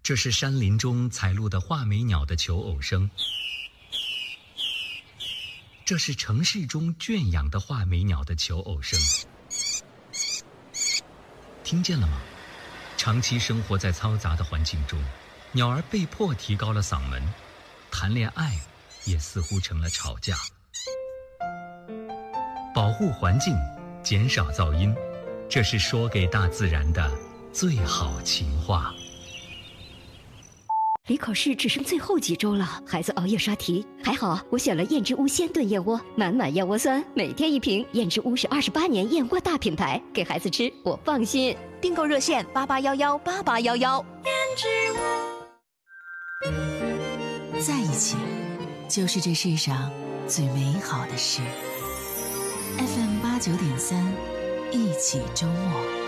这是山林中采录的画眉鸟的求偶声，这是城市中圈养的画眉鸟的求偶声。听见了吗？长期生活在嘈杂的环境中，鸟儿被迫提高了嗓门，谈恋爱也似乎成了吵架。保护环境，减少噪音，这是说给大自然的最好情话。 离考试只剩最后几周了，孩子熬夜刷题，还好我选了燕之屋鲜炖燕窝，满燕窝酸，每天1瓶。燕之屋是28年燕窝大品牌，给孩子吃我放心。 订购热线88118811。燕之屋，在一起，就是这世上最美好的事。FM 89.3，一起周末。